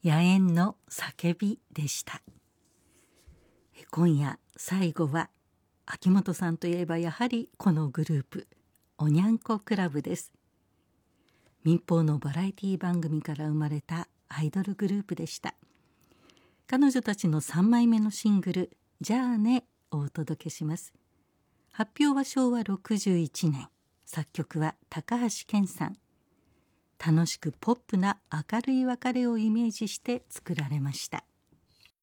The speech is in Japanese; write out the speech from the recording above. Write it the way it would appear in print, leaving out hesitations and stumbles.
野猿の叫びでした。今夜最後は秋元さんといえばやはりこのグループ、おにゃんこクラブです。民放のバラエティ番組から生まれたアイドルグループでした。彼女たちの3枚目のシングルじゃあねをお届けします。発表は昭和61年、作曲は高橋健さん。楽しくポップな明るい別れをイメージして作られました。